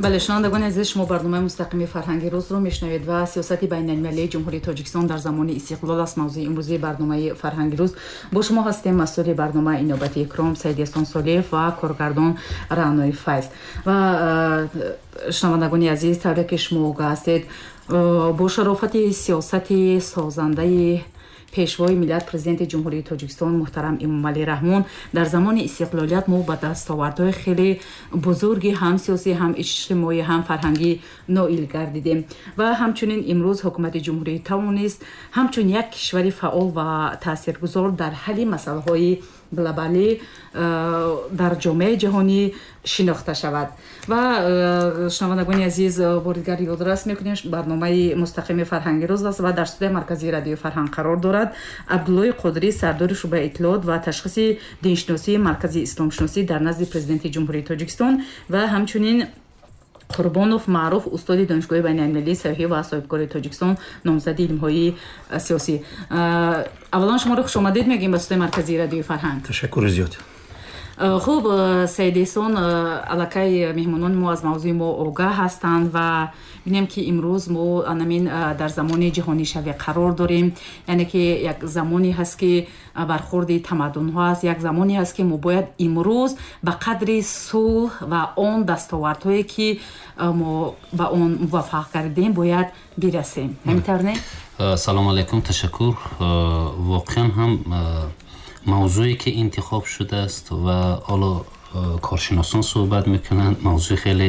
بله، شنوندگان عزیز، شما برنامه مستقیم فرهنگی روز رو میشنوید و سیاست بین المللی جمهوری تاجیکستان در زمان استقلال است موضوع امروزی برنامه فرهنگی روز. با شما هستیم مسئول برنامه اینوبتی اکرام سید احسان صالح و کارگردان رعنای فیض. و شنوندگان عزیز، طوری که شما آگاه هستید، با شرافت سیاست سازنده پیشوای ملت پرزیدنت جمهوری تاجیکستان محترم امامعلی رحمون در زمان استقلالیت ما به دستاوردهای خیلی بزرگی هم سیاسی هم اجتماعی هم فرهنگی نائل گردیدیم و همچنین امروز حکومت جمهوری توانست همچون یک کشور فعال و تاثیرگذار در حل مسائل گلوبالی در جامعه جهانی شناخته شود. و شنوندگان عزیز، بار دیگر یادداشت میکنیم برنامه مستقیم فرهنگی روز است و در استودیو مرکزی رادیو فرهنگ قرار دارد عبدالله قادری، سردار شعبه اطلاعات و تشخیص دینشناسی مرکزی اسلام شناسی در نزد پرزیدنت جمهوری تاجیکستان و همچنین قربانوف معروف، استاد دانشگاه بین المللی صحیح و صاحبکار تاجیکستان، نامزد علم‌های سیاسی. اولا شما رو خوش آمدید میگیم به استودیو مرکزی رادیو فرهنگ. تشکر زیاد. خوب، سید احسان، علاقه مهمانان ما از موضوع ما آگاه هستند و ببینیم که امروز ما در زمان جهانی شوی قرار داریم، یعنی که یک زمانی هست که برخورد تمدن ها است، یک زمانی هست که ما باید امروز به قدر صلح و آن دستاوردهایی که ما به آن موفق کردیم باید برسیم. همینطور نه؟ سلام علیکم، تشکر. واقعا هم موضوعی که انتخاب شده است و حالا کارشناسان صحبت میکنند، موضوع خیلی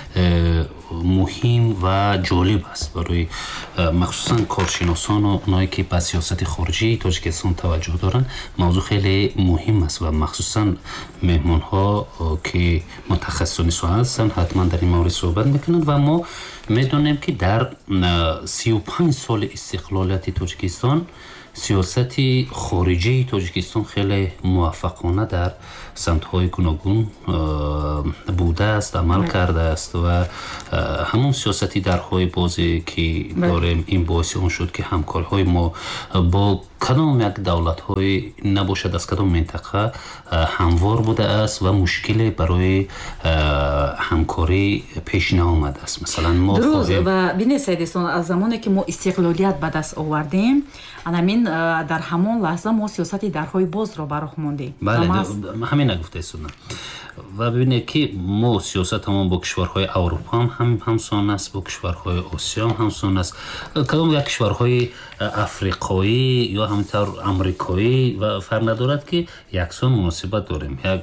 مهم و جالب است برای مخصوصا کارشناسان و اونایی که به سیاست خارجی تاجیکستان توجه دارن. موضوع خیلی مهم است و مخصوصا مهمان ها که متخصصان سوال هستند حتما در این مورد صحبت میکنند. و ما میدونیم که در 35 سال استقلالیت تاجیکستان سیاست خارجی تاجیکستان خیلی موفقانه در سمت‌های گوناگون بوده است، عمل کرده است و همون سیاستی درهای بازی که داریم این باعث اون شد که همکاری‌های ما با کدام یک دولت‌های نباشد از کدام منطقه هموار بوده است و مشکلی برای همکاری پیش نیامده است. مثلا ما درست و ببینید سید احسان، از زمانی که ما استقلالیت به دست آوردیم همین در همون لحظه ما سیاست درهای باز را براه ماندیم. بله، همین نگفته است. و ببینید که ما سیاست همون با کشورهای اروپا هم همسان است، با کشورهای آسیا هم همسان است. کدام یک کشورهای افریقایی یا همینطور امریکایی و فرق ندارد که یکسان مناسبت داریم. یک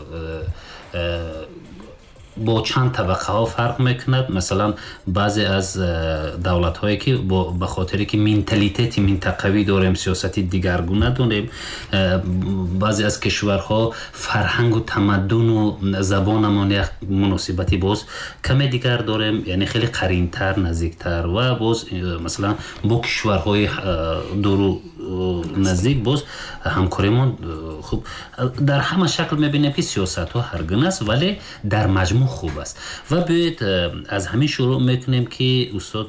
با چند طبقه ها فرق میکند. مثلا بعضی از دولت هایی که به خاطری که منتالیته منطقوی داریم، سیاستی دیگرگونه داریم، بعضی از کشورها فرهنگ و تمدن و زبانمان یک مناسبتی باز کمی دیگر داریم، یعنی خیلی قرینتر، نزدیکتر. و باز مثلا با کشورهای دور نزدیک باز همکاریمون خوب در همه شکل میبینیم که سیاست ها هر گونه است ولی در مجموع خوب است. و بیایید از همین شروع میکنیم که استاد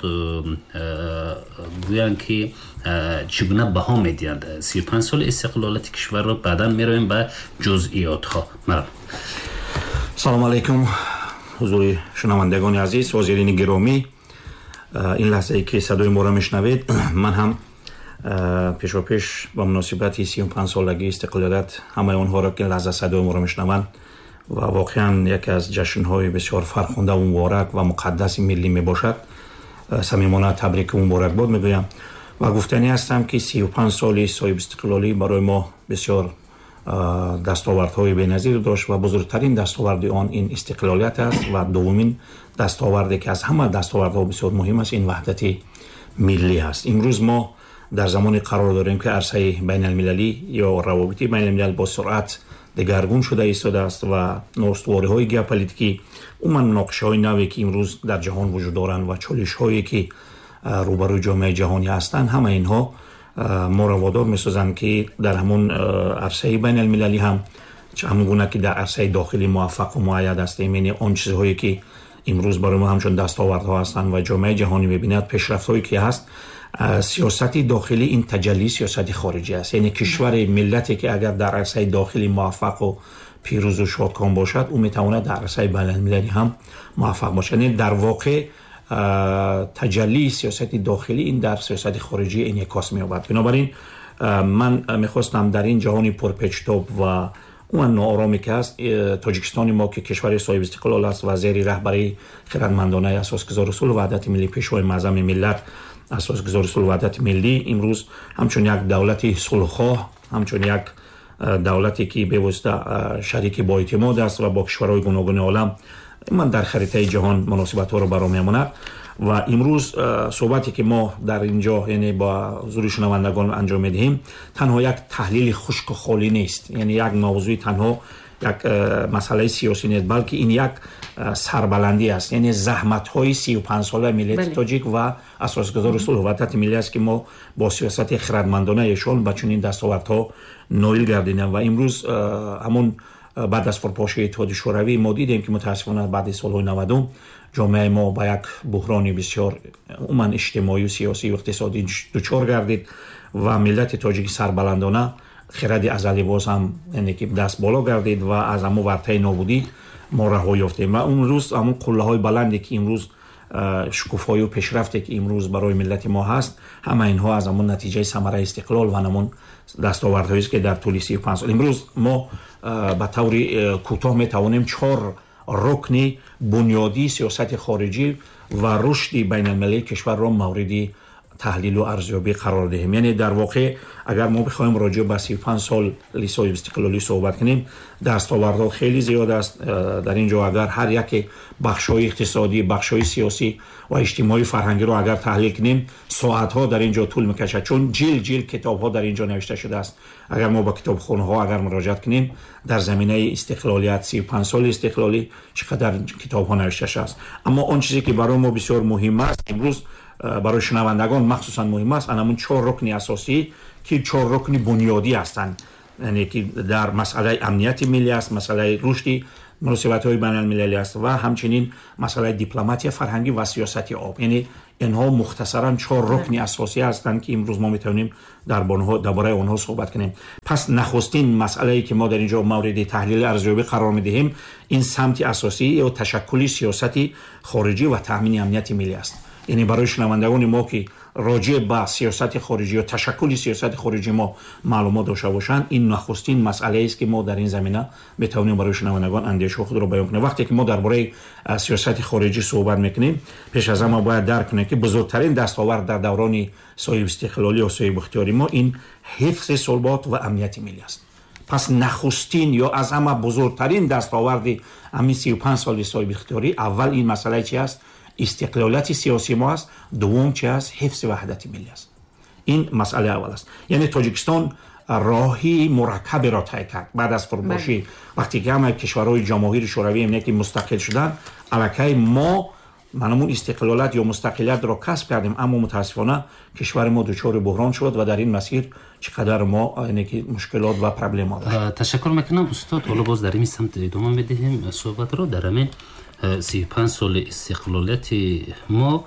گویند که چگونه بها میدیند 35 سال استقلالیت کشور رو. بعدا میرویم به جزئیات ها. سلام علیکم حضور شنوندگان عزیز، حاضرین گرامی. این لحظه ای که صدای ما را میشنوید، من هم پیش با مناسبت 35 سالگی استقلالیت همه اونها را که لحظه صدای ما را میشنوند و واقعا یکی از جشن‌های بسیار فرخنده و مبارک و مقدس ملی میباشد، صمیمانه تبریک و مبارک باد میگویم و گفتنی هستم که 35 سالی صاحب استقلالی برای ما بسیار دستاوردهای بی‌نظیر داشت و بزرگترین دستاورد آن این استقلالیت است و دومین دستاوردی که از همه دستاوردها بسیار مهم است این وحدت ملی است. امروز ما در زمانی قرار داریم که عرصه بین المللی یا روابط بین الملل با سرعت دگرگون شده ایستاده است و نااستواری‌های ژئوپلیتیکی و مناقشه‌های نوی که امروز در جهان وجود دارند و چالش‌هایی که روبروی جامعه جهانی هستند، همه اینها ما را وادار می‌سازند که در همون عرصه بین المللی هم همون گونه که در عرصه داخلی موفق و مؤید هستیم، یعنی آن چیزهایی که امروز برای ما همچون دستاوردها هستند و جامعه جهانی می‌بیند، پیشرفت‌هایی که هست، سیاست داخلی این تجلی سیاست خارجی است. یعنی کشور ملتی که اگر در عرصه داخلی موفق و پیروز و شادکام باشد او میتواند در عرصه بین‌المللی هم موفق باشد. یعنی در واقع تجلی سیاست داخلی این در سیاست خارجی انعکاس می‌یابد. بنابراین من میخواستم در این جهان پرپیچ‌وتاب و اون ناآرامی که است تاجیکستان ما که کشور صاحب استقلال است و زیر رهبری خردمندانه اساسگزار اصول وحدت ملی پیشوای معظم ملت اساسگزار اصول وحدت ملی امروز همچون یک دولت صلح‌خواه، همچون یک دولتی که به واسطه شریک با اعتماد است و با کشورهای گوناگون عالم من در خریطه جهان مناسبت‌ها رو برام می‌ماند و امروز صحبتی که ما در اینجا یعنی با حضور شنوندگان انجام میدهیم تنها یک تحلیل خشک و خالی نیست، یعنی یک موضوع تنها یک مسئله سیاسی نیست، بلکه این یک سربلندی است، یعنی زحمت‌های 35 ساله ملت تاجیک و اساسگزار صلح و وحدت ملی است که ما با سیاست خردمندانه ایشان به چنین دستاوردها نائل گردیدیم و امروز همون بعد از فروپاشی اتحاد شوروی ما دیدیم که متاسفانه بعد از سال‌های 90 جامعه ما با یک بحران بسیار عموما اجتماعی و سیاسی و اقتصادی دچار گردید و ملت تاجیک سربلندانه خرد ازلی باز هم یعنی که دست بالا گردید و از همون ورطه نابودی ما رهایی یافتیم و اون روز همون قله‌های بلندی که امروز شکوفایی و پیشرفتی که امروز برای ملت ما هست همه اینها از همون نتیجه ثمره استقلال و همون دستاوردهایی است که در طول 35 سال امروز ما به طور کوتاه میتوانیم 4 رکن بنیادی سیاست خارجی و رشد بین المللی کشور را مورد تحلیل و ارزیابی قرار دهیم. یعنی در واقع اگر ما بخوایم راجع به 35 سال صاحب استقلالی صحبت کنیم دستاوردها خیلی زیاد است. در اینجا اگر هر یک بخش‌های اقتصادی، بخش‌های سیاسی و اجتماعی فرهنگی رو اگر تحلیل کنیم ساعت‌ها در اینجا طول می‌کشد، چون جیل کتاب‌ها در اینجا نوشته شده است. اگر ما با کتابخانه‌ها اگر مراجعه کنیم در زمینه استقلالیت 35 سال استقلالی چقدر کتاب‌ها نوشته شده است. اما اون چیزی که برای ما بسیار مهم است امروز برای شنوندگان مخصوصا مهم است همون 4 رکن اساسی که 4 رکن بنیادی هستند، یعنی که در مسئله امنیت ملی است، مسئله رشد مناسبت‌های بین‌المللی است و همچنین مسئله دیپلماتی فرهنگی و سیاست آب. یعنی اینها مختصراً 4 رکن اساسی هستند که امروز ما میتونیم درباره آنها صحبت کنیم. پس نخستین مسئله‌ای که ما در اینجا مورد تحلیل ارزیابی قرار میدهیم این سمت اساسی یا تشکل سیاست خارجی و تامین امنیت ملی است. یعنی برای شنوندگان ما که راجع به سیاست خارجی و تشکل سیاست خارجی ما معلومات داشته باشند این نخستین مسئله است که ما در این زمینه میتونیم برای شنوندگان اندیشه خود را بیان کنیم. وقتی که ما درباره سیاست خارجی صحبت میکنیم پیش از همه باید درک کنیم که بزرگترین دستاورد در دوران صاحب استقلالی و صاحب اختیاری ما این حفظ ثبات و امنیت ملی است. پس نخستین یا از همه بزرگترین دستاورد همین 35 سال صاحب اختیاری اول این مسئله چی است؟ استقلالیت سیاسی ما است. دوم چی است؟ حفظ وحدت ملی است. این مسئله اول است. یعنی تاجیکستان راهی مرکب را طی کرد بعد از فروپاشی وقتی که همه کشورهای جماهیر شوروی امنیت مستقل شدن الکی ما منمون استقلالت یا مستقلیت را کسب کردیم اما متاسفانه کشور ما دچار بحران شد و در این مسیر چقدر ما یعنی که مشکلات و پرابلم داشتیم. تشکر میکنم استاد. حالا باز در این سمت ادامه میدهیم صحبت رو. در همین 35 سال استقلالیت ما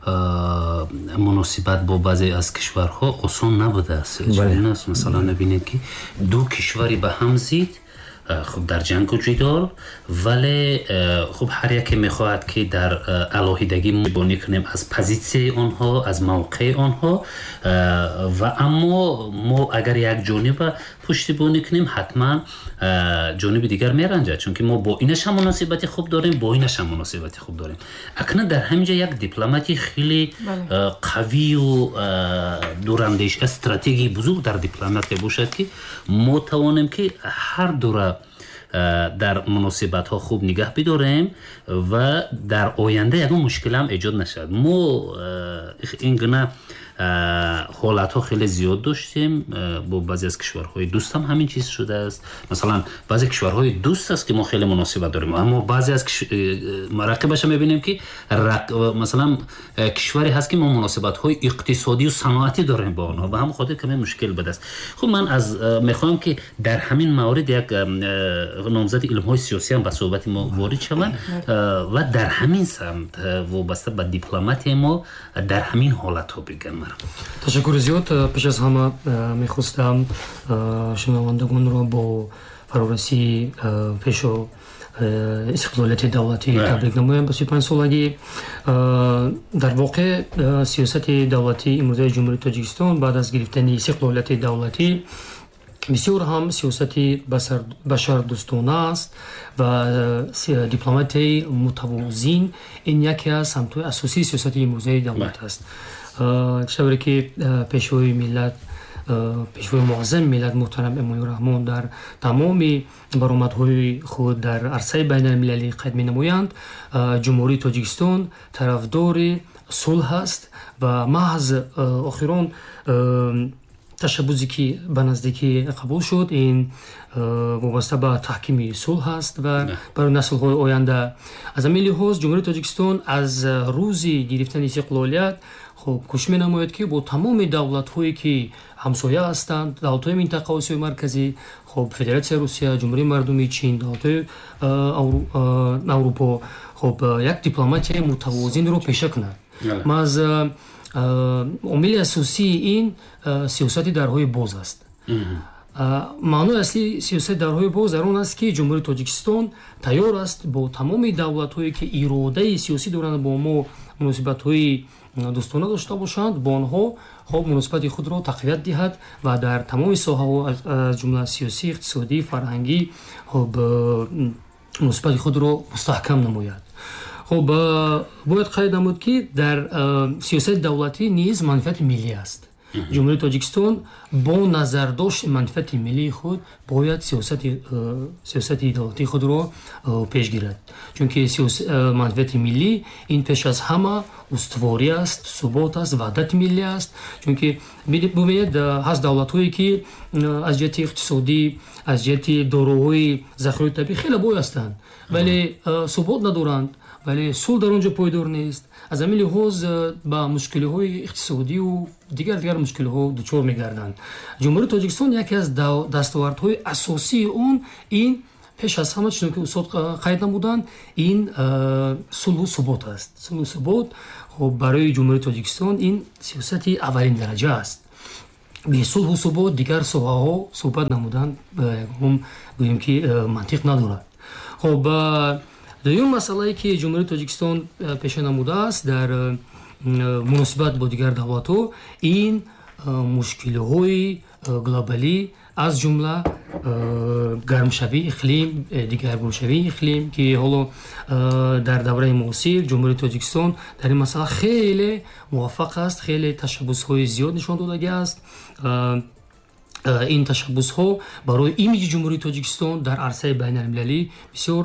مناسبت با بعضی از کشورها آسان نبوده است. مثلا نبینید که دو کشوری به هم زید خب در جنگ و جدال ولی خب هر یک میخواهد که در علاهیدگی مبانی کنیم از پوزیسیون آنها از موقع آنها و اما ما اگر یک جانب پشتیبانی کنیم حتما جانب دیگر میرنجه چون که ما با اینش هم مناسبت خوب داریم با اینش هم مناسبت خوب داریم. اکنون در همینجا یک دیپلماتی خیلی قوی و دوراندیش استراتژی بزرگ در دیپلماتی باشد که ما توانیم که هر دو در مناسبت ها خوب نگه بداریم و در آینده یک مشکل هم ایجاد نشد. ما این گونه حالت ها خیلی زیاد داشتیم با بعضی از کشورهای دوست هم همین چیز شده است. مثلا بعضی کشورهای دوست است که ما خیلی مناسبت داریم اما بعضی از مرکبش میبینیم که مثلا کشوری هست که ما مناسبت های اقتصادی و صنعتی داریم با آنها و هم خاطر کمی مشکل بده است. خب من میخوام که در همین مورد یک نامزد علم های سیاسی هم به صحبت ما وارد شوند و در همین سمت وابسته به دیپلماتی ما در همین حالت ها بگن. تشکر زیاد. پیش از همه میخواستم شنوندگان را با фарорасии пешо استقلالیت دولتی تبریک نمویم. با 35 سالگی در واقع سیاست دولتی امروزه جمهوری تاجیکستان بعد از گرفتن استقلالیت دولتی بسیار هم سیاستی بشر دوستانه است و دیپلماتی متوازن. این یکی از سمت‌های اساسی سیاست امروزه دولت است. چطوری که پیشوای ملت پیشوای معظم ملت محترم امام رحمان در تمام برآمدهای خود در عرصه بین المللی قید می‌نمایند. جمهوری تاجیکستان طرفدار صلح است و محض آخران تشبوزی که به نزدیکی قبول شد این وابسته به تحکیم صلح است و برای نسل‌های آینده. از این لحاظ جمهوری تاجیکستان از روز گرفتن استقلالیت خب کوشش می‌نماید که با تمام دولت‌هایی که همسایه هستند، دولت‌های منطقه آسیای مرکزی، خب فدراسیون روسیه، جمهوری مردمی چین، دولت‌های اروپا، خب یک دیپلماتی متوازن رو پیشه کند. ما از عامل اساسی این سیاست درهای باز است. معنای اصلی سیاست درهای باز در آن است که جمهوری تاجیکستان تیار است با تمام دولت‌هایی که اراده سیاسی دارند با ما مناسبت‌های دوستانه داشته باشند با آنها خب مناسبت خود را تقویت دهد و در تمام ساحه‌ها از جمله سیاسی، اقتصادی، فرهنگی خب مناسبت خود را مستحکم نماید. خب باید قید نمود که در سیاست دولتی نیز منفعت ملی است. جمهوری تاجیکستان با نظرداشت منفعت ملی خود باید سیاست دولتی خود را پیش گیرد. چون که منفعت ملی این پیش از همه استواری است، ثبات است، وحدت ملی است. چون که ببینید هست دولت‌هایی که از جهت اقتصادی، از جهت داروهای ذخایر طبیعی خیلی بای هستند ولی ثبات ندارند، ولی صلح در اونجا پایدار نیست. از همین لحاظ با مشکل‌های اقتصادی و دیگر مشکل‌ها دچار می‌گردند. جمهوری تاجیکستان یکی از دستاوردهای اساسی اون این پیش از همه چیزی که استاد قید نمودند این صلح و ثبات است. صلح و ثبات خب برای جمهوری تاجیکستان این سیاست اولین درجه است. به صلح و ثبات دیگر ساحه‌ها صحبت نمودند هم گوییم که منطق ندارد. خب دوم مسئله که جمهوری تاجیکستان پیش نموده است در مناسبت با دیگر دولت‌ها این مشکل‌های گلوبالی از جمله گرمشوی اقلیم، دیگر گرمشوی اقلیم که حالا در دوره معاصر جمهوری تاجیکستان در این مسئله خیلی موفق است، خیلی تشبس‌های زیاد نشان داده است. این تشبس‌ها برای ایمیج جمهوری تاجیکستان در عرصه بین‌المللی بسیار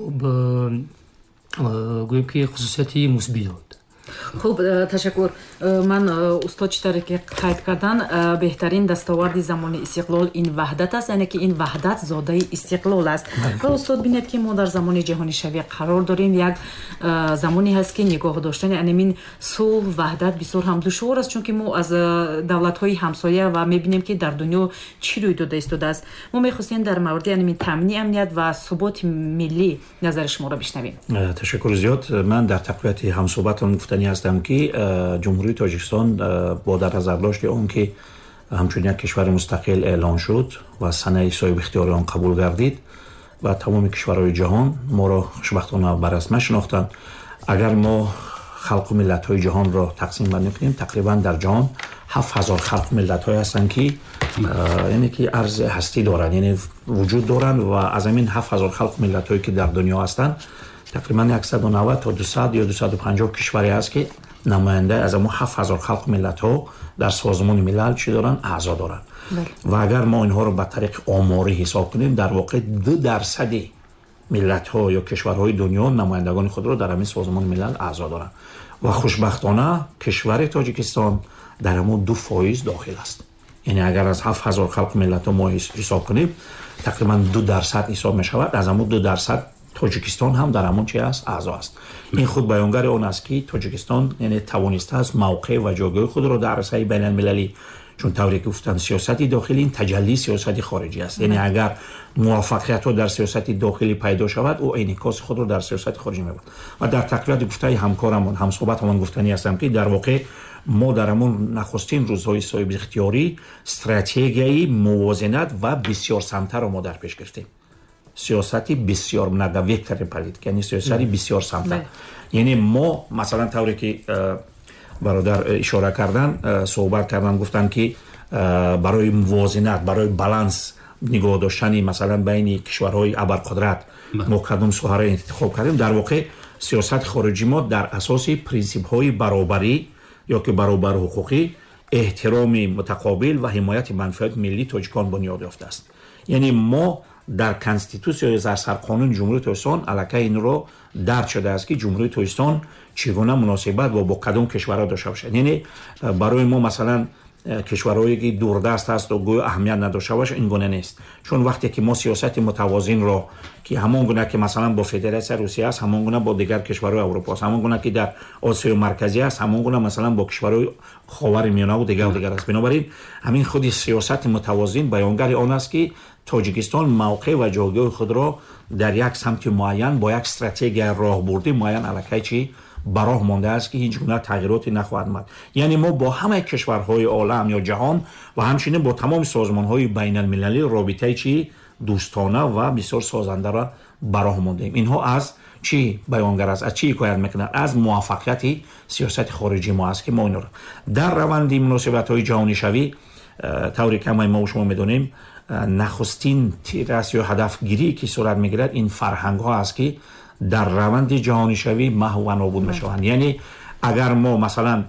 گویم که خصوصیتی مثبت دارد. خوب تشکر. من استاد چطوری که قید کردن بهترین دستاورد زمان استقلال این وحدت است، یعنی که این وحدت زاده استقلال است. و استاد بینید که ما در زمان جهانی شوی قرار داریم، یک زمانی هست که نگاه داشتن یعنی این صلح وحدت بسیار هم دشوار است، چون که ما از دولت‌های همسایه و می‌بینیم که در دنیا چی روی داده است. ما می‌خواستیم در مورد یعنی تامین امنیت و ثبات ملی نظر شما را بشنویم. تشکر زیاد. من در تقویت همصحبتان گفتنی هستم که جمهوری تاجیکستان با در نظر داشت اون که همچون یک کشور مستقل اعلان شد و سنه صاحب اختیار آن قبول گردید و تمام کشورهای جهان ما را خوشبختانه به رسمیت شناختند. اگر ما خلق و ملت‌های جهان را تقسیم بندی کنیم تقریبا در جهان 7000 خلق و ملت‌های هستند که یعنی که ارز هستی دارند، یعنی وجود دارند و از همین 7000 خلق و ملت‌هایی که در دنیا هستند تقریبا 190 تا 200 یا 250 کشوری هست که نماینده از اون 7000 خلق ملت‌ها در سازمان ملل چی دارن؟ اعضا دارن. و اگر ما اینها رو به طریق آماری حساب کنیم در واقع 2% ملت‌ها یا کشورهای دنیا نمایندگان خود رو در همین سازمان ملل اعضا دارن و خوشبختانه کشور تاجیکستان در همون 2% داخل است. یعنی اگر از 7000 خلق ملت‌ها ما حساب کنیم تقریبا 2% حساب می‌شود. از همون 2% تاجیکستان هم در همون چی است؟ اعضا است. این خود بیانگر آن است که تاجیکستان یعنی توانسته است موقع و جایگاه خود را در عرصه بین المللی چون طوری که گفتن سیاست داخلی این تجلی سیاست خارجی است. یعنی اگر موفقیت ها در سیاست داخلی پیدا شود او انعکاس خود رو در سیاست خارجی می‌برد. و در تقریبات گفتای همکارمون هم صحبتمون گفتنی هستم که در واقع ما در همون نخستین روزهای صاحب اختیاری استراتژی موازنت و بسیار سمت رو ما در پیش گرفتیم. سیاستی بسیار ندویکتر پلید، یعنی سیاستی بسیار سمت. یعنی ما مثلا طوری که برادر اشاره کردن صحبت کردن گفتن که برای موازنت، برای بالانس نگاه داشتن مثلا بین کشورهای ابرقدرت مقدم سوهر انتخاب کردیم. در واقع سیاست خارجی ما در اساس پرینسیپ های برابری یا که برابر حقوقی، احترام متقابل و حمایت منفعت ملی تاجیکان بنیاد یافته است. یعنی ما در کانستیتوسیون یا در سرقانون جمهوری تاجیکستان الکی این رو درج شده است که جمهوری تاجیکستان چگونه مناسبت با کدام کشورها داشته باشد. یعنی برای ما مثلا کشورهایی که دوردست است و گویا اهمیت نداشته باشه این گونه نیست، چون وقتی که ما سیاست متوازن را که همان گونه که مثلا با فدراسیون روسیه است، همان گونه با دیگر کشورهای اروپا است، همان گونه که در آسیا مرکزی است، همان گونه مثلا با کشورهای خاورمیانه و دیگر است. بنابراین همین خود سیاست متوازن بیانگر آن است که تاجیکستان موقع و جایگاه خود را در یک سمت معین با یک استراتژی راهبردی معین الکی چی براه مانده است که هیچ گونه تغییراتی نخواهد آمد. یعنی ما با همه کشورهای عالم یا جهان و همچنین با تمام سازمانهای بین المللی رابطه چی دوستانه و بسیار سازنده را براه مانده ایم. اینها از چی بیانگر است، از چی حکایت میکنند؟ از موفقیت سیاست خارجی ما است که ما این را در روند مناسبت‌های جهانی شوی طوری که ما و شما میدونیم نخستین تیراس یا هدف گیری که صورت میگیرد این فرهنگ ها است که در روند جهانی شوی محو و نابود میشوند. یعنی اگر ما مثلا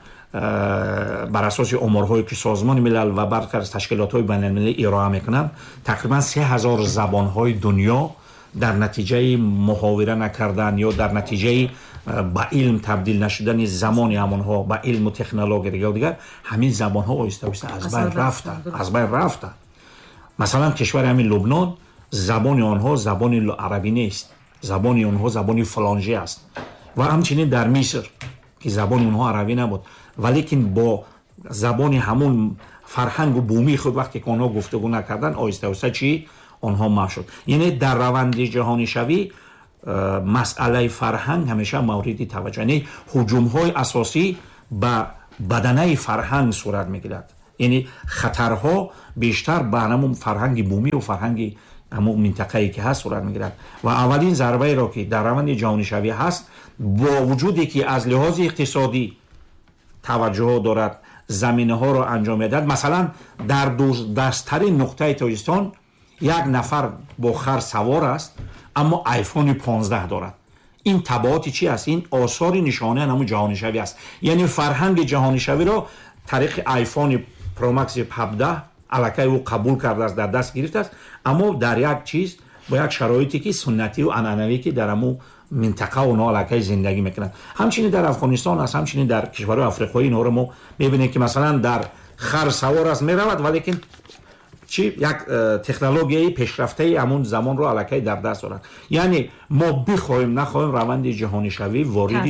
بر اساس آمارهایی که سازمان ملل و برخی از تشکیلات‌های بین‌المللی ارائه میکنند تقریبا 3000 زبان‌های دنیا در نتیجه محاوره نکردن یا در نتیجه با علم تبدیل نشدن زمان همانها با علم و تکنولوژی و دیگر همین زبان‌ها آهسته آهسته از بین رفتن. مثلا کشور همین لبنان زبان آنها زبان عربی نیست، زبان آنها زبان فلانجی است و همچنین در مصر که زبان آنها عربی نبود ولیکن با زبان همون فرهنگ و بومی خود وقتی که آنها گفتگو نکردن آهسته آهسته چی آنها محو شد. یعنی در روند جهانی شوی مسئله فرهنگ همیشه مورد توجه، یعنی هجوم‌های اساسی به بدنه فرهنگ صورت میگیرد. یعنی خطرها بیشتر به همون فرهنگ بومی و فرهنگ همون منطقه‌ای که هست صورت میگیرد و اولین ضربه را که در روند جهانی شوی هست با وجودی که از لحاظ اقتصادی توجه دارد زمینه ها را انجام میدهد، مثلا در دستترین نقطه تاجیکستان یک نفر با خر سوار است اما آیفون 15 دارد. این تبعاتی چی است؟ این آثار نشانه همون جهانی شوی است. یعنی فرهنگ جهانی شوی را طریق آیفون پرو مکس 17 الکی او قبول کرده است، در دست گرفته است، اما در یک چیز با یک شرایطی که سنتی و عنعنوی که در همون منطقه و الکی زندگی میکنند. همچنین در افغانستان است، همچنین در کشورهای آفریقایی اینا رو ما میبینیم که مثلا در خر سوار است میرود ولیکن چی یک تکنولوژی پیشرفته همون زمان رو الکی در دست دارد. یعنی ما بخوایم نخوایم روند جهانی شوی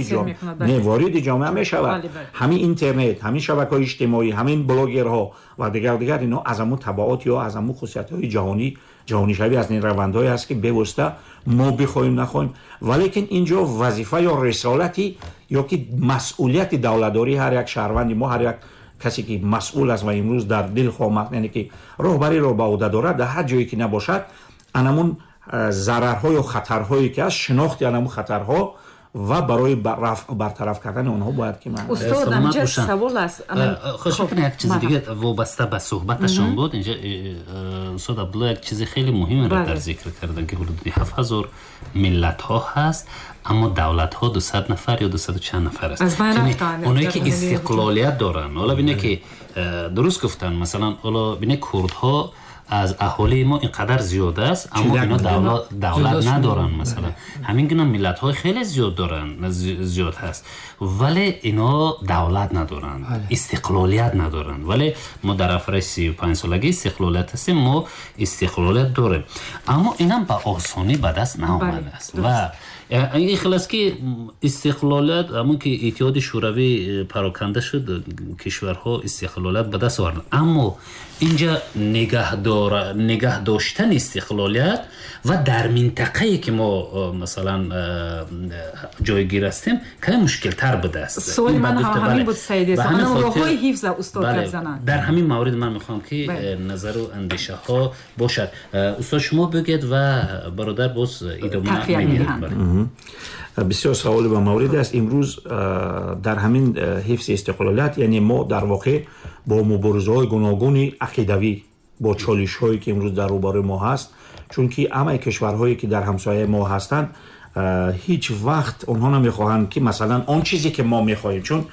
وارد جامعه میشود. همین اینترنت، همین شبکه‌های اجتماعی، همین بلاگرها و دیگر اینا از همون تبعات یا از همون خصوصیت‌های جهانی شوی از این روندهایی است که به واسطه ما بخوایم نخوایم. ولیکن اینجا وظیفه یا رسالتی یا که مسئولیت دولتداری هر یک شهروند ما، هر یک کسی که مسئول است و امروز در دل خواهد، یعنی که راهبری را به عهده دارد در هر جایی که نباشد انمون ضررها یا خطرهایی که از شناخت انمون خطرها و برای برطرف کردن اونها باید که من استاد اینجا سوال است. خوش کنم یک چیز دیگه وابسته به صحبتشون بود. اینجا استاد عبدالله یک چیز خیلی مهمی را در ذکر کردن که حدود 7000 ملت ها هست اما دولت ها 200 نفر یا 200 چند نفر است. اونایی که استقلالیت دارن، حالا بینه که درست گفتن، مثلا حالا بینه کردها از اهالی ما اینقدر زیاده است اما اینا دولت ندارن. مثلا همین گونه ملت های خیلی زیاد هست ولی اینا دولت ندارن، استقلالیت ندارن. ولی ما در افرای 35 سالگی استقلالیت هستیم، ما استقلالیت داریم اما اینم به آسانی به دست نآمده است و این خلاص که استقلالات همون که اتحاد شوروی پراکنده شد کشورها استقلالات به دست آوردن اما اینجا نگه داشتن استقلالیت و در منطقه‌ای که ما مثلا جایگیر هستیم که مشکل تر بوده است. سوال من همین بود سید احسان راههای حفظ استاد بزنند. در همین مورد من میخوام که نظر و اندیشه ها باشد. استاد شما بگید و برادر باز ادامه میدیم. بسیار سوال با مورد است. امروز در همین حفظ استقلالیت یعنی ما در واقع با مبارزه‌های گوناگون عقیدوی با چالش‌هایی که امروز در روبروی ما هست، چون که همه کشورهایی که در همسایه ما هستند هیچ وقت اونها نمیخواهند که مثلا آن چیزی که ما میخواهیم، چون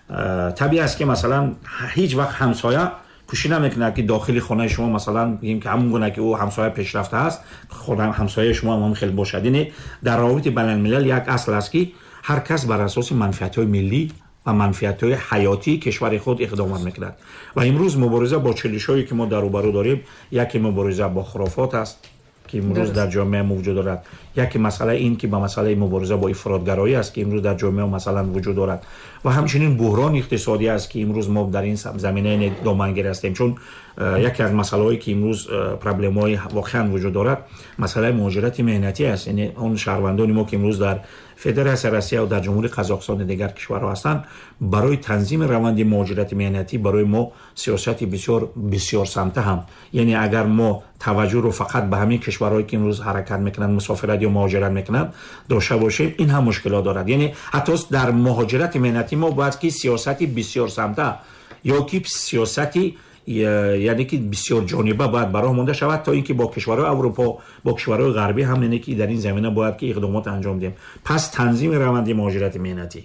طبیعی است که مثلا هیچ وقت همسایه کوشش نمیکنه که داخل خانه شما مثلا بگیم که همون گونه که او همسایه پیشرفته است خودم همسایه شما هم خیلی باشد. یعنی در روابط بین الملل یک اصل است که هر کس بر اساس منفعت‌های ملی و منفعت‌های حیاتی کشور خود اقدامات میکند و امروز مبارزه با چالش‌هایی که ما در روبرو داریم، یکی مبارزه با خرافات است که امروز در جامعه موجود دارد، یکی مسئله این که با مسئله مبارزه با افراطگرایی است که امروز در جامعه مثلا وجود دارد و همچنین بحران اقتصادی است که امروز ما در این زمینه دامنگیر هستیم. چون یکی از مسائلی که امروز پرابلم‌های واقعا وجود دارد مسئله مهاجرت مهنتی است. یعنی اون شهروندان ما که امروز در فدراسیون روسیه و در جمهوری قزاقستان و دیگر کشورها هستند، برای تنظیم روند مهاجرت مهنتی برای ما سیاست بسیار سمته هم، یعنی اگر ما توجه رو فقط به همین کشورهایی که امروز حرکت میکنن مسافرت یا مهاجرت میکنن داشته باشیم، این هم مشکلات دارد. یعنی حتی در مهاجرت مهنتی ما باید که سیاستی بسیار سمته یا که سیاستی یعنی که بسیار جانبه باید برای مونده شود تا اینکه با کشورهای اروپا با کشورهای غربی هم یعنی که در این زمینه باید که اقدامات انجام دهیم. پس تنظیم روند مهاجرت مهنتی،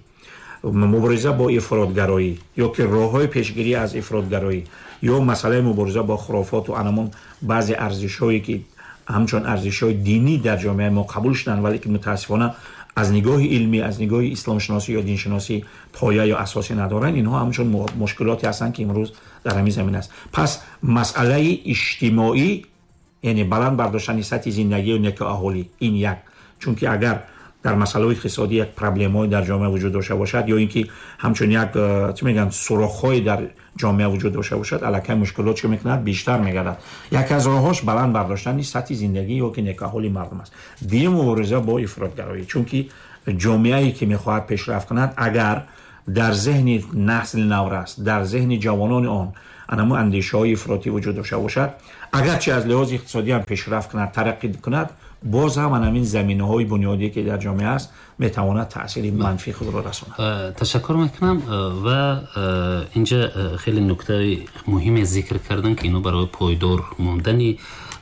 مبارزه با افراطگرایی یا که راههای پیشگیری از افراطگرایی یا مسئله مبارزه با خرافات و انمون بعضی ارزش‌هایی که همچون ارزش‌های دینی در جامعه ما قبول شدن ولی که متاسفانه از نگاه علمی از نگاه اسلام شناسی یا دین شناسی پایه یا اساسی ندارن، اینها همچون مشکلاتی هستند که امروز در همین زمین است. پس مسئله اجتماعی یعنی بلند برداشتن سطح زندگی و نیک اهالی این یک، چون که اگر در مسئله اقتصادی یک پرابلم‌های در جامعه وجود داشته باشد یا اینکه همچون یک چی میگن سوراخ‌های در جامعه وجود داشته باشد الکی مشکلات چه میکند بیشتر میگردد. یک از راهاش بلند برداشتن سطح زندگی یا که نیک اهالی مردم است. دیگه مبارزه با افراطگرایی، چون که جامعه‌ای که میخواهد پیشرفت کند اگر در ذهن نسل نو است در ذهن جوانان آن انما اندیشه‌های افراطی وجود داشته باشد، اگرچه از لحاظ اقتصادی هم پیشرفت کند ترقی کند، باز هم همین زمینه‌های بنیادی که در جامعه است میتواند تأثیر منفی خود را رساند. تشکر میکنم و اینجا خیلی نکته مهمی ذکر کردن که اینو برای پایدار ماندن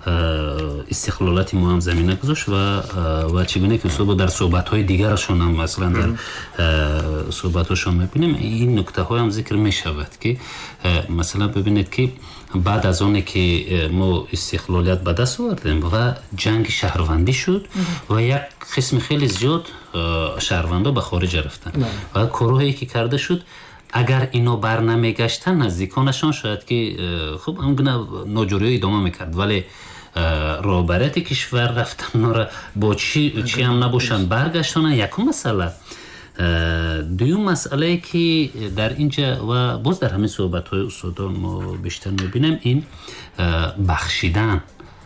استقلالات ما هم زمینه گذاشت و چگونه که صبح در صحبت‌های دیگرشون هم مثلا در صحبت‌هاشون می‌بینیم این نکته‌ها هم ذکر می‌شود که مثلا ببینید که بعد از اون که ما استقلالیت به دست آوردیم و جنگ شهروندی شد و یک قسم خیلی زیاد شهروندا به خارج رفتن و کارهایی که کرده شد اگر اینو بر نمیگشتن نزدیکانشان شاید که خب همگونه ناجوری ادامه میکرد، ولی رهبریت کشور رفتن ناره با چی هم نباشن برگشتن. یکم مسئله دویم مسئله که در اینجا و باز در همین صحبت‌های استادان ما بیشتر می‌بینیم این بخشیدن،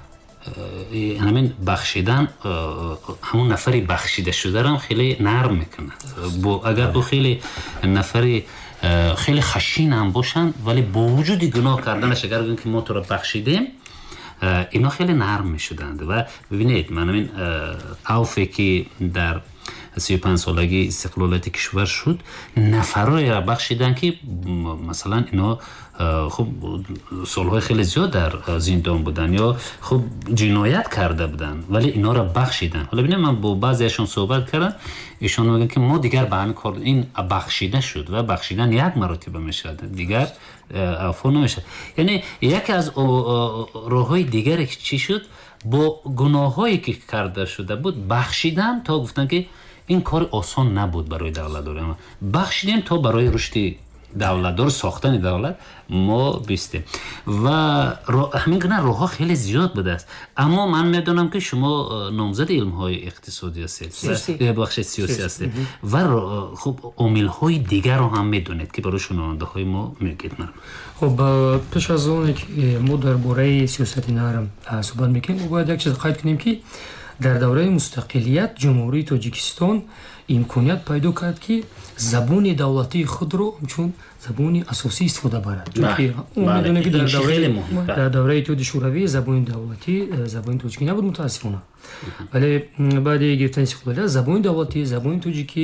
همین بخشیدن همون نفری بخشیده شده رو خیلی نرم میکنه. اگر او خیلی نفری خیلی خشین هم باشن ولی با وجود گناه کردنش اگر بگیم که ما تو رو بخشیدیم اینا خیلی نرم میشدند. و ببینید من همین عوفی که در 35 سالگی استقلالات کشور شد نفرای را بخشیدن که مثلا اینا خب سالهای خیلی زیاد در زندان بودن یا خب جنایت کرده بودن ولی اینا را بخشیدن. حالا ببینید من با بعضیشون صحبت کردم، ایشون میگن که ما دیگر به همین کار این بخشیده شد و بخشیدن یک مرتبه میشه دیگر عفو نمیشه. یعنی یکی از راههای دیگری که چی شد با گناهایی که کرده شده بود بخشیدن تا گفتن که این کار آسان نبود برای دولت داریم، بخشیدیم تا برای رشد давлатдор сохтани давлат мо бистем ва ҳамин гуна роҳҳо хеле зиёд будааст. Аммо ман медонам ки шумо номзади илмҳои иқтисодӣ ҳастед, бахши сиёсӣ ҳастед ва хуб омилҳои дигарро ҳам медонед ки барои шунавандаҳои мо мегӯед. хуб пеш аз оне ки мо дар бораи сиёсати нарм суҳбат мекунем, мо бояд як чиз қайд кунем ки дар давраи мустақилият ҷумҳурии Тоҷикистон имконият пайдо кард ки забони давлатии худро чун забони асосӣ истифода барад. Чунки медонем ки дар давраи Иттиҳоди Шӯравӣ забони давлатӣ забони тоҷикӣ набуд мутаассифона. Вале баъди гирифтани истиқлолият забони давлатӣ забони тоҷикӣ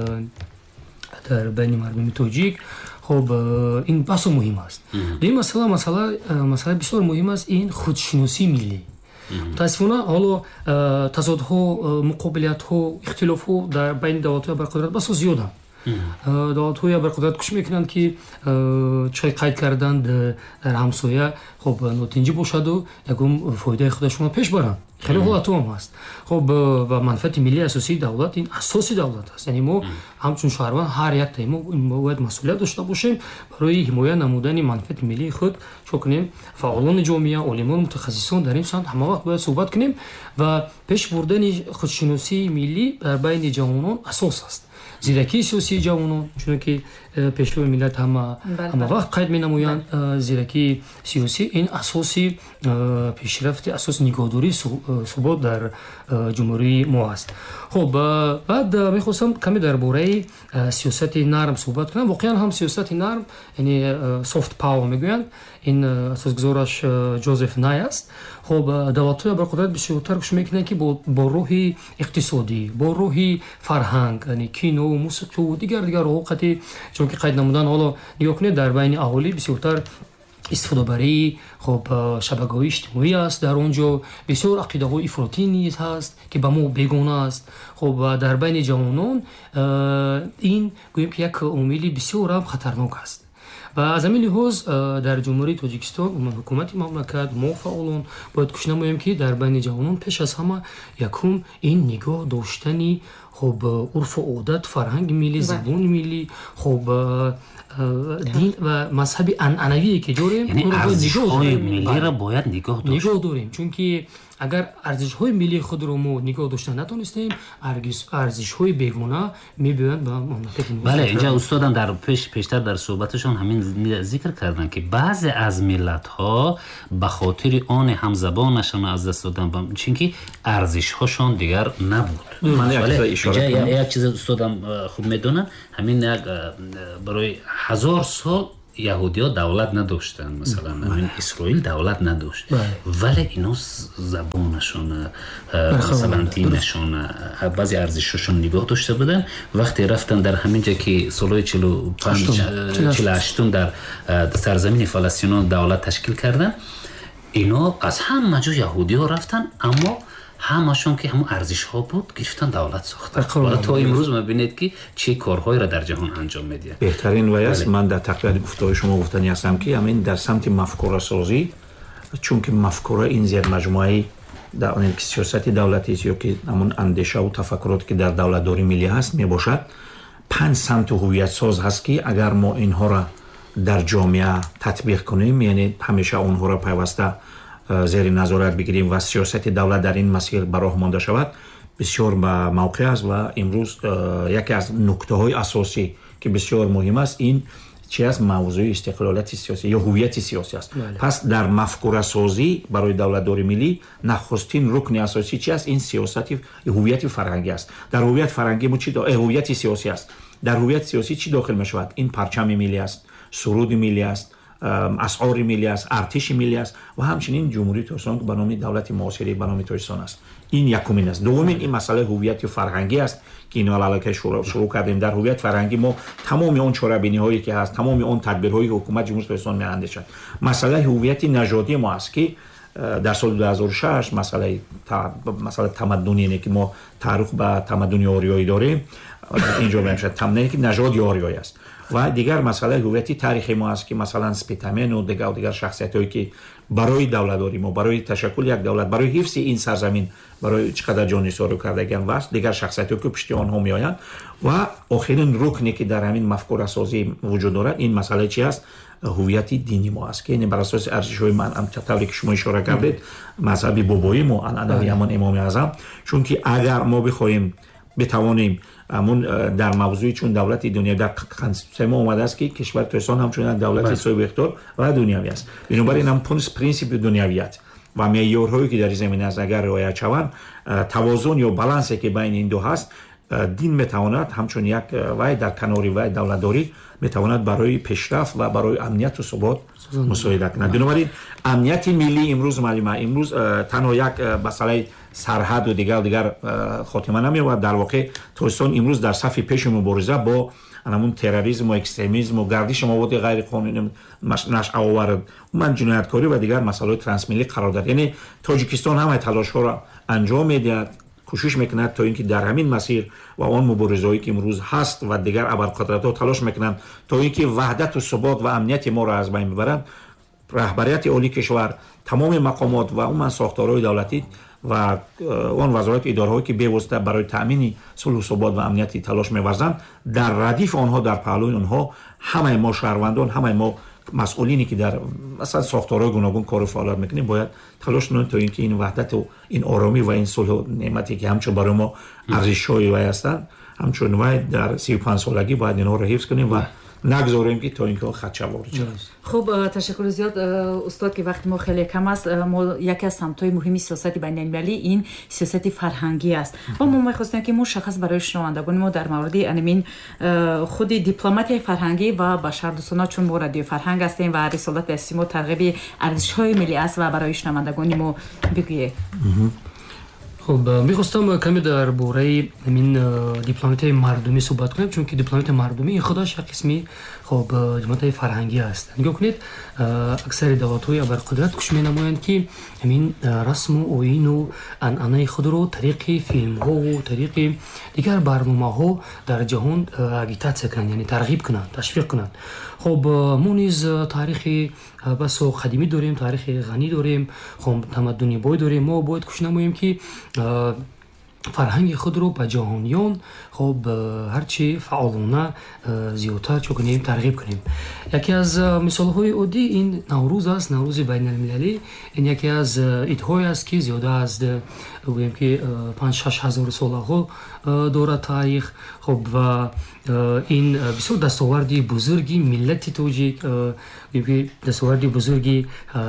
дар байни мардуми тоҷик хуб ин баҳсо муҳим аст. Дуюм масъала бисёр муҳим аст, ин худшиносии миллӣ. мутаассифона ҳоло тазодҳо, муқобилиятҳо, ихтилофҳо дар байни давлатҳои абарқудрат басо зиёданд. давлатҳои абарқудрат кӯшиш мекунанд ки чой қайд кардан дар ҳамсоя хуб нотинҷӣ бошаду ягон фоидаи худашонро пеш баранд. хеле ҳолатҳо ҳам ҳаст. хуб ва манфиати миллии асосии давлат ин асоси давлат аст. яъне мо ҳамчун шаҳрванд ҳар яктаи мо бояд масъулият дошта бошем барои ҳимоя намудани манфиати миллии худ. чо кунем фаъолони ҷомеа, олимон, мутахассисон дар ин самт ҳама вақт бояд суҳбат кунем ва пеш бурдани худшиносии миллӣ дар байни ҷавонон асос аст. зиракии сиёсии ҷавонон, чунки пешрои миллат ҳама вақт қайд менамоянд, зиракии сиёсӣ ин асоси пешрафти, асоси нигоҳдории субот дар ҷумҳурии мо аст. хуб баъд мехостам каме дар бораи сиёсати нарм суҳбат кунам. воқеан ҳам сиёсати нарм, яъне soft power мегӯянд, ин асосгузораш Ҷозеф Най аст. хуб давлатҳои абарқудрат бисёртар кӯшиш мекунанд ки бо роҳи иқтисодӣ, бо роҳи фарҳанг, яъне кино, мусиқу, дигар роҳҳо қати чун ки қайд намудан, ҳоло нигоҳ кунед дар байни аҳолӣ бисёртар истифодабарии хуб шабакаҳои иҷтимоӣ аст. дар он ҷо бисёр ақидаҳои ифротӣ низ ҳаст ки ба мо бегона аст. хуб дар байни ҷавонон ин гӯем ки як омили бисёр ҳам хатарнок аст. ва аз ҳамин лиҳоз дар ҷумҳурии Тоҷикистон ҳукумати мамлакат, мо фаъолон бояд кӯшиш намоем ки дар байни ҷавонон пеш аз ҳама якум ин нигоҳ доштани хуб урфу одат, фарҳанги миллӣ, забони миллӣ, хуб дин ва мазҳаби анъанавие ки дорем, арзишҳои миллиро бояд нигоҳ дорем. чунки агар арзишҳои миллии худро мо нигоҳ дошта натонистем, арзишҳои бегона мебиёянд ба мамлакати мо. бале, инҷа устодам дар пештар дар суҳбаташон ҳамин зикр карданд ки баъзе аз миллатҳо ба хотири оне ҳам забонашон аз даст додан, чунки арзишҳошон дигар набуд. як чиз устодам хуб медонанд, ҳамин як барои 1000 сол яҳудиё давлат надоштанд. масалан ҳамин Исроил давлат надошт, вале ино забонашон, масалан динашон, баъзе арзишашон нигоҳ дошта буданд. вақте рафтан дар ҳамин ҷа ки солҳои 48 дар сарзамини фаластинон давлат ташкил карданд, ино аз ҳама ҷо яҳудиё рафтанд, аммо ҳамашон ки ҳамон арзишҳо буд гирифтан давлат сохтанд. ва то имрӯз мебинед ки чӣ корҳоеро дар ҷаҳон анҷом медиҳад. беҳтарин вай аст. ман дар тақвияти гуфтаҳои шумо гуфтанӣ ҳастам ки ҳамин дар самти мафкурасозӣ, чунки мафкура ин зермаҷмӯаи сиёсати давлатист ё ки ҳамон андешаву тафаккуроте ки дар давлатдории миллӣ ҳаст мебошад. 5 самти ҳувиятсоз ҳаст ки агар мо инҳоро дар ҷомеа татбиқ кунем, яъне ҳамеша онҳоро пайваста зери назорат бигирем ва сиёсати давлат дар ин масъил ба роҳ монда шавад, бисёр ба мавқеъ аст. ва имрӯз яке аз нуктаҳои асосӣ ки бисёр муҳим аст, ин чи аст? мавзӯи истиқлолияти сиёсӣ ё ҳувияти сиёсӣ аст. пас дар мафкурасозӣ барои давлатдории миллӣ нахустин рукни асосӣ чи аст? ин сиёсати ҳувияти фарҳангӣ аст. дар ҳувияти фарҳангӣ мо чи ҳувияти сиёсӣ аст. дар ҳувияти сиёсӣ чӣ дохил мешавад? ин парчами миллӣ аст, суруди миллӣ аст, асъори миллӣ аст, артиши миллӣ аст ва ҳамчунин ҷумҳурии Тоҷикистон ба номи давлати муосири ба номи Тоҷикистон аст. ин якумин аст. дуввумин ин масъалаи ҳувияти фарҳангӣ аст ки ино алалакай шурӯъ кардем. дар ҳувияти фарҳангӣ мо тамоми он чорабиниҳое ки ҳаст, тамоми он тадбирҳои ҳукумати ҷумҳурии Тоҷикистон меандешад. масъалаи ҳувияти нажодии мо аст ки дар соли 2006 масъалаи тамаддуне ки мо таърих ба тамаддуни ориёӣ дорем, инҷо мешавад тамне ки нажоди ориёӣ аст. و دیگر مسئله هویتی تاریخی ما است که مثلا سپیتامن و دیگر شخصیت‌هایی که برای دولت‌داری ما برای تشکل یک دولت برای حفظ این سرزمین برای چقدر جان نثار کردگان واسه دیگر شخصیت‌هایی که پشت آنها میآیند و آخرین رکنی که در همین مفکوره سازی وجود دارد این مسئله چی است هویت دینی ما است که بر اساس ارزش‌های من طوری که شما اشاره کردید مذهب بابایی ما عنعنوی همان امام اعظم چون که اگر ما بخوایم بتوانیم همون در موضوع چون دولت دنیا در کنستیتوسیون ما اومده است که کشور ترکستان همچنین دولت صاحب اختیار و دنیوی است بنابراین هم پرینسیپ دنیویت و معیارهایی که در این زمینه از اگر رعایت شوند توازن یا بالانسی که بین این دو هست دین میتواند همچون یک وای در کناری وای دولتداری میتواند برای پیشرفت و برای امنیت و ثبات مساعدت کند بنابراین امنیت ملی امروز معلومه امروز تنها یک مسئله سرحد و دیگر خاتمه نمی‌یابد در واقع ترکستان امروز در صف پیش مبارزه با همون تروریسم و اکستریمیسم و گردش مواد غیر قانونی نشأه آور من جنایتکاری و دیگر مسائل ترانسمیلی قرار داد یعنی تاجیکستان همه تلاش‌ها را انجام می‌دهد کوشش می‌کند تا اینکه در همین مسیر و آن مبارزه‌ای که امروز هست و دیگر ابرقدرت‌ها تلاش می‌کنند تا اینکه وحدت و ثبات و امنیت ما را از بین ببرند رهبریت عالی کشور تمام مقامات و اون ساختارهای دولتی و آن وزارت ادارهایی که به‌واسطه برای تأمین صلح و ثبات و امنیتی تلاش می‌ورزند در ردیف آنها در پهلوی آنها همه ما شهروندان همه ما مسئولینی که در مثلا ساختارهای گوناگون کار و فعالیت می‌کنیم باید تلاش کنیم تا اینکه این وحدت و این آرامی و این صلح و نعمتی که همچون برای ما ارزش‌های وای هستند همچون وای در 35 سالگی باید اینا رو حفظ کنیم و نگذاریم که تا اینکه خدشه وارد شود. خب تشکر زیاد استاد که وقت ما خیلی کم است ما یکی از سمت‌های مهمی سیاست بین المللی این سیاست فرهنگی است و ما می‌خواستیم که مشخص برای شنوندگان ما در مورد همین خود دیپلماتی فرهنگی و بشردوستانه چون ما رادیو فرهنگ هستیم و رسالت اصلی ما ترغیب ارزش‌های ملی است و برای شنوندگان ما بگویید. خب می‌خواستم کمی درباره همین دیپلماتی مردمی صحبت کنم چون که دیپلماتی مردمی خودش یک قسمی خب دیپلماتی فرهنگی است. نگاه کنید اکثر دولت‌های ابرقدرت کوشش می‌نمایند که همین رسم و آیین و عنعنه خود رو طریق فیلم‌ها و طریق دیگر برنامه‌ها در جهان اگیتاسیا کنند یعنی ترغیب کنند تشویق کنند. خب ما نیز تاریخ بس قدیمی داریم تاریخ غنی داریم خب تمدنی بای داریم ما باید کوشش نماییم که فرهنگ خود رو به جهانیان خب هرچی فعالانه زیادتر چه کنیم ترغیب کنیم. یکی از مثال‌های عادی این نوروز است نوروز بین المللی این یکی از ایدهای است که زیاده از بگوییم که 5-6 هزار سال‌ها دارد تاریخ خب و این بسیار دستاوردی بزرگی ملت تاجیک دستاوردی بزرگی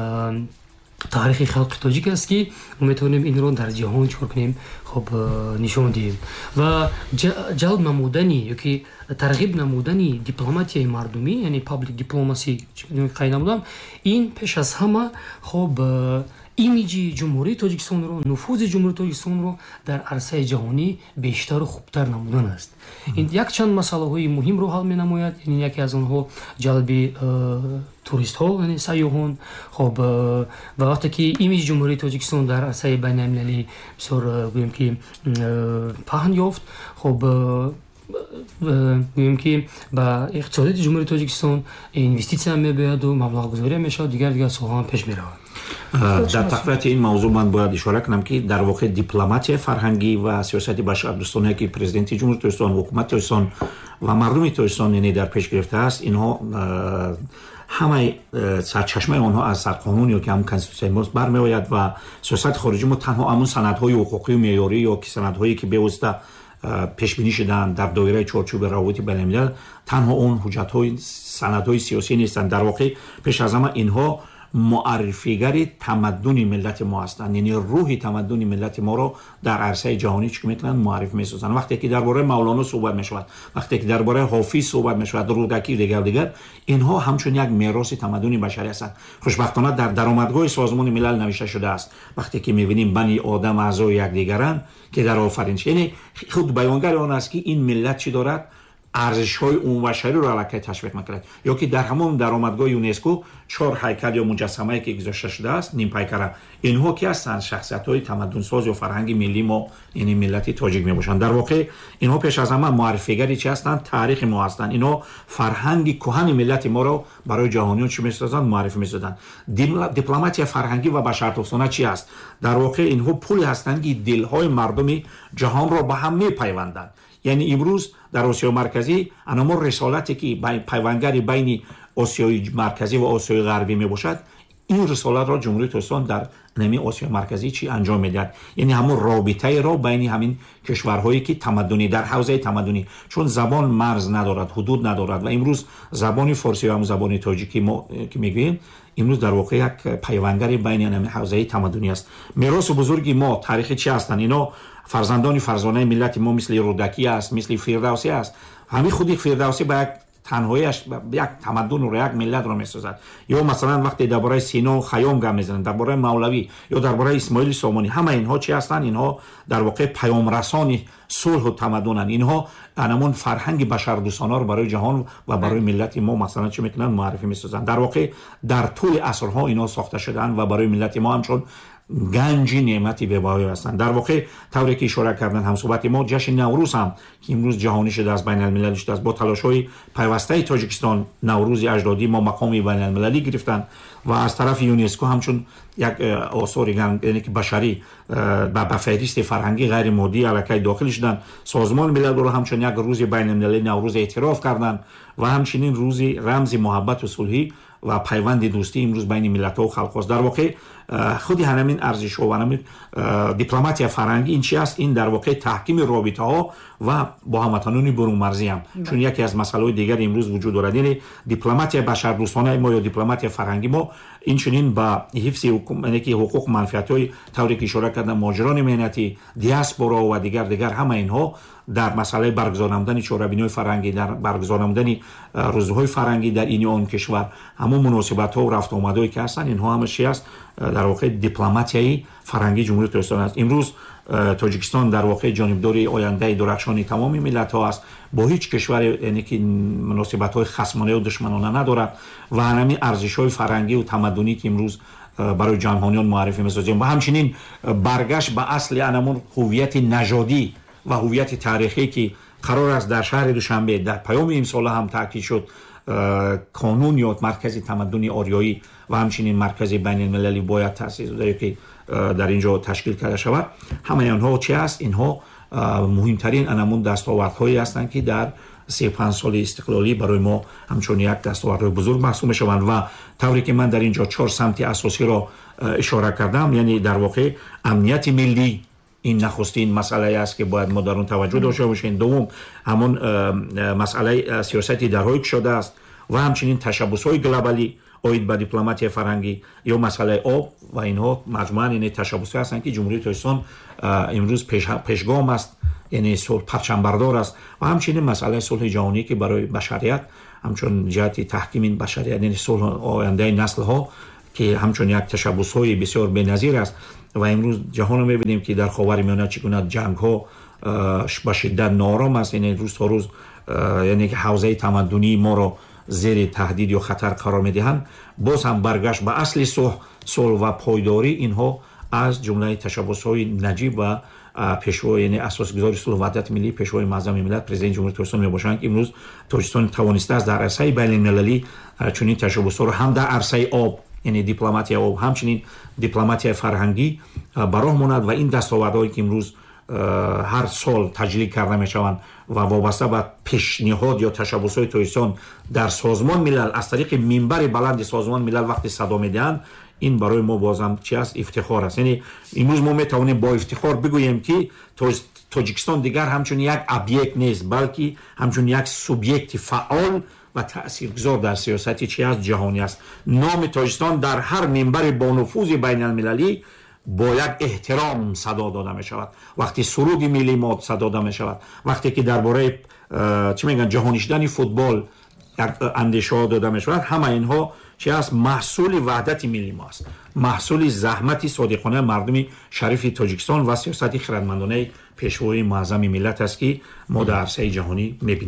تاریخ خلق تاجیک است که ما میتونیم این رو در جهان چکار کنیم خب نشون دهیم و جلب نمودنی یا که ترغیب نمودنی دیپلماتی مردمی یعنی پابلیک دیپلماسی خیلی نمودم این پیش از همه خب ایمیجی جمهوری تاجیکستان رو نفوذ جمهوری تاجیکستان رو در عرصه جهانی بیشتر و خوبتر نمودن است. این یک چند مسئله های مهم رو حل می نماید یعنی یکی از آنها جلب توریست ها یعنی سیاحان خب و وقتی که ایمیج جمهوری تاجیکستان در عرصه بین المللی بسیار گویم که پهن یافت خب گویم که با اقتصادی جمهوری تاجیکستان اینوستیسی هم می‌باید و مبلغ گذاری میشه دیگر سالها هم پیش می‌رود. در تقویت این موضوع من باید اشاره کنم که در واقع دیپلماتی فرهنگی و سیاست بشردوستانه که پرزیدنت جمهوری تاجیکستان و حکومت تاجیکستان و مردم تاجیکستان یعنی در پیش گرفته است اینها همه سرچشمه آنها از سرقانون یا که هم کنستیتوسیون ما برمیآید و سیاست خارجی ما تنها همون سندهای حقوقی و معیاری یا که سندهایی که به واسطه پیش بینی شدن در دایره چارچوب روابط بین الملل تنها اون حجت‌های سندهای سیاسی نیستند در واقع پیش از همه اینها معرفیگر تمدن ملت ما هستند یعنی روح تمدن ملت ما رو در عرصه جهانی چی میکنن معرفی میسازن. وقتی که درباره مولانا صحبت میشود وقتی که درباره حافظ صحبت میشود رودکی و دیگر اینها همچون یک میراث تمدن بشری هستند. خوشبختانه در درآمدگاه سازمان ملل نوشته شده است وقتی که میبینیم بنی آدم اعضای یکدیگرند که در آفرینش یعنی خود بیانگر آن است که این ملت چی دارد арзишҳои умумбашариро аллакай ташвиқ мекунад. ё ки дар ҳамон даромадгоҳи ЮНЕСКО 4 ҳайкал ё муҷассамае ки гузошта шудааст нимпайкара, инҳо ки ҳастанд шахсиятҳои тамаддунсоз ё фарҳанги миллии мо, яъне миллати тоҷик мебошанд. дар воқеъ инҳо пеш аз ҳама муаррифигари чи ҳастанд, таърихи мо ҳастанд. инҳо фарҳанги кӯҳани миллати моро барои ҷаҳониён чӣ месозанд, муаррифӣ месозанд. дипломатия фарҳангӣ ва башардӯстона чи аст? дар воқеъ инҳо пули ҳастанд ки дилҳои мардуми ҷаҳонро ба ҳам мепайванданд. яъне имрӯз дар осиёи марказӣ анамон рисолате ки пайвандгари байни осиёи марказӣ ва осиёи ғарбӣ мебошад, ин рисолатро ҷумҳурии Тоҷикистон дар нами осиёи марказӣ чи анҷом медиҳад. яъне ҳамон робитаеро байни ҳамин кишварҳое ки тамаддунӣ дар ҳавзаи тамаддунӣ, чун забон марз надорад, ҳудуд надорад ва имрӯз забони форсӣ ва забони тоҷикӣ мо ки мегӯем, имрӯз дар воқеъ як пайвандгари байни ҳамин ҳавзаи тамаддунӣ аст. мероси бузурги мо таърихи чи ҳастанд? ино фарзандони фарзонаи миллати мо мисли Рудакӣ аст, мисли Фирдавсӣ аст. ҳамин худи Фирдавсӣ ба як танҳояш як тамаддунро, як миллатро месозад. ё масалан вақте дар бораи Сино Хаём гап мезанад, дар бораи Мавлавӣ ё дар бораи Исмоили Сомонӣ, ҳама инҳо чи ҳастанд? инҳо дар воқеъ паёмрасони сулҳу тамаддунанд. инҳо анамон фарҳанги башардӯстонаро барои ҷаҳон ва барои миллати мо масалан чӣ мекунанд? муаррифӣ месозанд. дар воқеъ дар тӯли асрҳо инҳо сохта шудаанд ва барои миллати мо ҳамчун ганҷи неъмати бебаҳо ҳастанд. дар воқеъ тавре ки ишора карданд ҳамсуҳбати мо, ҷашни наврӯз ҳам ки имрӯз ҷаҳонӣ шудааст, байналмилалӣ шудааст, бо талошҳои пайвастаи Тоҷикистон наврӯзи аҷдодӣ мо мақоми байналмилалӣ гирифтанд ва аз тарафи ЮНЕСКО ҳамчун як осори яъне ки башарӣ ба феҳристи фарҳангӣ ғайримоддӣ аллакай дохил шуданд. созмони милалро ҳамчун як рӯзи байналмилалӣ наврӯз эътироф карданд ва ҳамчунин рӯзи рамзи муҳаббату сулҳӣ ва пайванди дӯстӣ имрӯз байни миллатҳо халқҳост. дар воқеъ худи ҳамин арзишҳо ва ҳамин дипломатия фарҳангӣ ин чи аст? ин дар воқеъ таҳкими робитаҳо ва бо ҳамватанони бурунмарзӣ ҳам, чун яке аз масъалаҳои дигари имрӯз вуҷуд дорад. яъне дипломатия башардӯстонаи мо ё дипломатия фарҳанги мо инчунин ба ҳифзи яъне ки ҳуқуқ манфиатҳои тавре ки ишора кардам муҳоҷирони меҳнатӣ, диаспора ва дигар ҳама инҳо дар масъалаи баргузор намудани чорабиниҳои фарҳангӣ, дар баргузор намудани рӯзҳои фарҳангӣ дар ини он кишвар, ҳамон муносибатҳо ва рафтуомадҳое ки ҳастанд, инҳо ҳама чи аст? дар воқеъ дипломатияи фарҳангии ҷумҳурии Тоҷикистон аст. имрӯз Тоҷикистон дар воқеъ ҷонибдори ояндаи дурахшони тамоми миллатҳо аст. бо ҳеҷ кишваре яъне ки муносибатҳои хасмонаю душманона надорад ва ҳамин арзишҳои фарҳангиву тамаддунӣ ки имрӯз барои ҷаҳониён муаррифӣ месозем ва ҳамчунин баргашт ба асли анамон ҳуввияти нажодӣ ва ҳуввияти таърихӣ ки қарор аст дар шаҳри Душанбе дар паёми имсола ҳам таъкид шуд, қонун ё маркази тамаддуни орёӣ ва ҳамчунин маркази байналмилалӣ бояд таъсис дода ё ки дар ин ҷо ташкил карда шавад. ҳамаи онҳо чи аст? инҳо муҳимтарин анамун дастовардҳое ҳастанд ки дар 35 соли истиқлолӣ барои мо ҳамчун як дастовардҳои бузург маҳсуб мешаванд ва тавре ки ман дар ин ҷо 4 самти асосиро ишора кардам, яъне дар воқеъ амнияти миллӣ ин нахустин масъалае аст ки бояд мо дар он таваҷҷӯҳ дошта бошем. дуввум ҳамон масъалаи сиёсати дарҳои кушода аст ва ҳамчунин ташаббусҳои глобалӣ оид ба дипломатия фарҳангӣ ё масъалаи об ва инҳо маҷмӯан яъне ташаббусҳое ҳастанд ки ҷумҳурии Тоҷикистон имрӯз пешгом аст, яъне сулҳ парчамбардор аст ва ҳамчунин масъалаи сулҳи ҷаҳонӣ ки барои башарият ҳамчун ҷиҳати таҳкими башарият, яъне сулҳ ояндаи наслҳо ки ҳамчун як ташаббусҳои бисёр беназир аст ва имрӯз ҷаҳонро мебинем ки дар ховари миёна чӣ гуна ҷангҳо ба шиддат ноором аст, яъне рӯз то рӯз яъне ки ҳавзаи тамаддунии моро зери таҳдид ё хатар қарор медиҳанд. боз ҳам баргашт ба асли сулҳ ва пойдорӣ инҳо аз ҷумлаи ташаббусҳои наҷиб ва пешвои яъне асосгузори сулҳ ваҳдати миллӣ, пешвои маъзами миллат президенти ҷумҳурии Тоҷикистон мебошанд ки имрӯз Тоҷикистон тавонистааст дар арсаи байналмилалӣ чунин ташаббусҳоро ҳам дар арсаи об, яъне дипломатия об, ҳамчунин дипломатияи фарҳангӣ ба роҳ монад ва ин дастовардҳое ки имрӯз ҳар сол таҷлил карда мешаванд ва вобаста ба пешниҳод ё ташаббусҳои Тоҷикистон дар созмон милал аз тариқи минбари баланди созмон милал вақте садо медиҳанд, ин барои мо бозам чи аст? Ифтихор аст. яъне имрӯз мо метавонем бо ифтихор бигӯем ки Тоҷикистон дигар ҳамчун як объект нест, балки ҳамчун як субъекти фаъол ва таъсиргузор дар сиёсати чи аст? ҷаҳонӣ аст. номи Тоҷикистон дар ҳар минбари бонуфузи байналмилалӣ бо як эҳтиром садо дода мешавад. вақте суруди миллии мо садо дода мешавад, вақте ки дар бораи чӣ мегӯянд ҷаҳонӣ шудани футбол як андешаҳо дода мешавад, ҳама инҳо чи аст? маҳсули ваҳдати миллии мо аст, маҳсули заҳмати содиқонаи мардуми шарифи Тоҷикистон ва сиёсати хиратмандонаи пешвои муаззами миллат аст ки мо дар арсаи ҷаҳонӣ мебинем.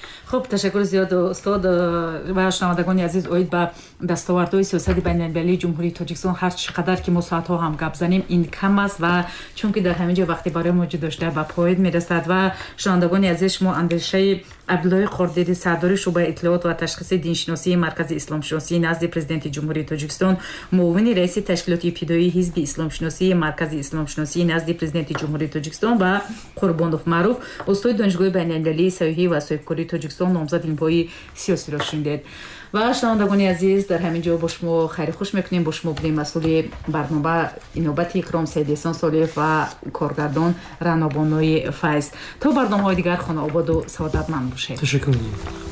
خب تشکر زیاد استاد و شنوندگان عزیز. اوید با دستاوردهای سیاست بین‌المللی جمهوری تاجیکستان هر چقدر که ما ساعت‌ها هم گپ زنیم این کم است و چون که در همینجا وقتی برای موجود داشته به پایان میرسد و شنوندگان عزیز شما اندیشه عبدالله قردیری سردار شعبه اطلاعات و تشخیص دینشناسی مرکز اسلام شناسی نزد پرزیدنت جمهوری تاجیکستان، معاون رئیس تشکیلات ابتدایی حزب اسلام شناسی مرکز اسلام شناسی نزد پرزیدنت جمهوری تاجیکستان و قربانوف معروف استاد دانشگاه بین‌المللی صحیحی و صاحبکاری تاجیکستان نامزد علم‌های سیاسی را شنیدید. و شنوندگان عزیز در همین جا با شما خیر خوش میکنیم. با شما بودیم مسئول برنامه اینوبت اکرام سید احسان صالح و کارگردان رنا بانوی فیض. تا برنامه‌های دیگر خانه آباد و سعادتمند باشید. تشکر.